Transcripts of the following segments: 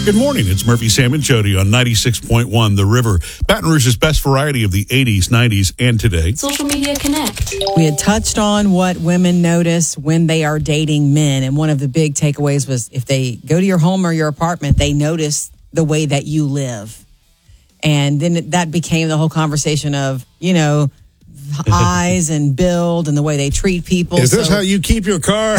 Good morning. It's Murphy, Sam, and Jody on 96.1 The River. Baton Rouge's best variety of the 80s, 90s, and today. Social Media Connect. We had touched on what women notice when they are dating men. And one of the big takeaways was if they go to your home or your apartment, they notice the way that you live. And then that became the whole conversation of, eyes and build and the way they treat people. Is this how you keep your car?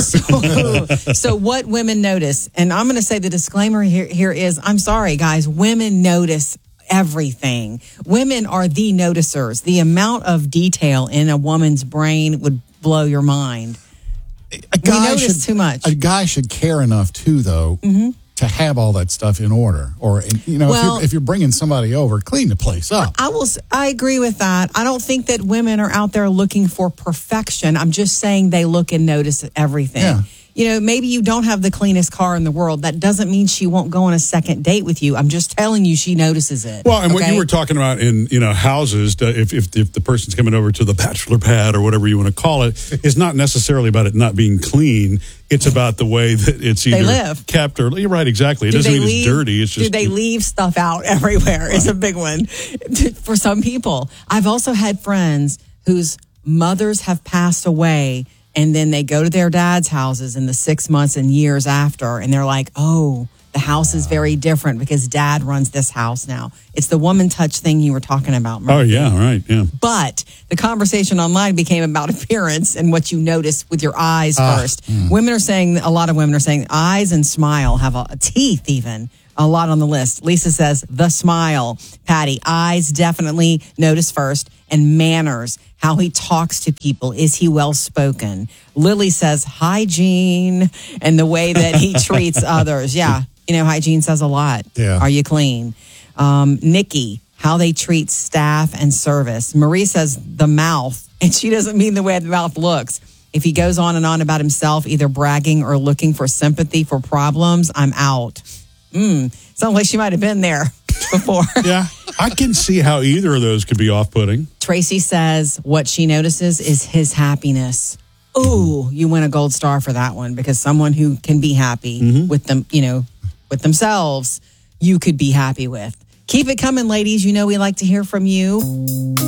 So what women notice, and I'm going to say the disclaimer here is, I'm sorry, guys, women notice everything. Women are the noticers. The amount of detail in a woman's brain would blow your mind. We notice too much. A guy should care enough, too, though, to have all that stuff in order. Or, if you're bringing somebody over, clean the place up. I agree with that. I don't think that women are out there looking for perfection. I'm just saying they look and notice everything. Yeah. Maybe you don't have the cleanest car in the world. That doesn't mean she won't go on a second date with you. I'm just telling you she notices it. Well, and what you were talking about in, houses, if the person's coming over to the bachelor pad or whatever you want to call it, is not necessarily about it not being clean. It's about the way that it's either kept or, you're right, exactly. It doesn't mean it's dirty. It's just. Do they leave stuff out everywhere is a big one for some people. I've also had friends whose mothers have passed away, and then they go to their dad's houses in the 6 months and years after, and they're like, oh, the house is very different because dad runs this house now. It's the woman touch thing you were talking about, Murphy. Oh, yeah, right, yeah. But the conversation online became about appearance and what you notice with your eyes first. A lot of women are saying eyes and smile, have teeth even. A lot on the list. Lisa says the smile. Patty, eyes definitely notice first. And manners, how he talks to people. Is he well-spoken? Lily says hygiene and the way that he treats others. Yeah, hygiene says a lot. Yeah. Are you clean? Nikki, how they treat staff and service. Marie says the mouth, and she doesn't mean the way the mouth looks. If he goes on and on about himself, either bragging or looking for sympathy for problems, I'm out. Sounds like she might have been there before. Yeah, I can see how either of those could be off-putting. Tracy says what she notices is his happiness. Ooh, you win a gold star for that one, because someone who can be happy with them, with themselves, you could be happy with. Keep it coming, ladies. We like to hear from you.